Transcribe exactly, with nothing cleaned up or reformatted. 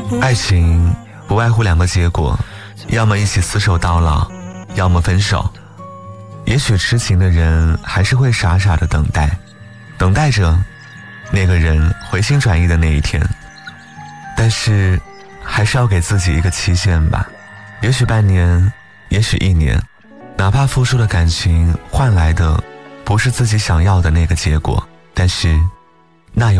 爱情不外乎两个结果，要么一起厮守到老，要么分手。也许痴情的人还是会傻傻的等待，等待着那个人回心转意的那一天，但是还是要给自己一个期限吧，也许半年，也许一年，哪怕付出的感情换来的不是自己想要的那个结果，但是那有